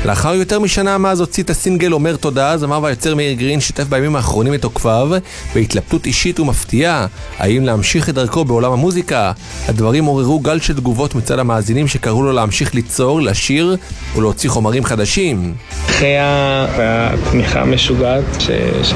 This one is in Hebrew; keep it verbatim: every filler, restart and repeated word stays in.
לאחר יותר משנה מאז הוציא את הסינגל אומר תודה, זמר והיוצר מאיר גרין שיתף בימים האחרונים את עוקביו בהתלבטות אישית ומפתיעה, האם להמשיך את דרכו בעולם המוזיקה. הדברים עוררו גל של תגובות מצד המאזינים שקראו לו להמשיך ליצור, לשיר ולהוציא חומרים חדשים. אחרי התמיכה המשוגעת ש...